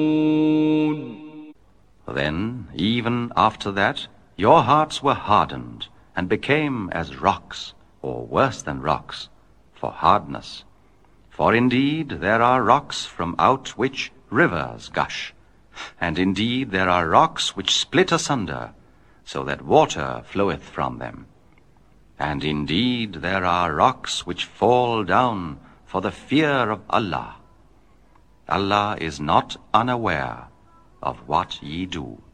Then, even after that, your hearts were hardened, and became as rocks, or worse than rocks, for hardness. For indeed there are rocks from out which rivers gush, and indeed there are rocks which split asunder, so that water floweth from them. And indeed there are rocks which fall down for the fear of Allah. Allah is not unaware of what ye do.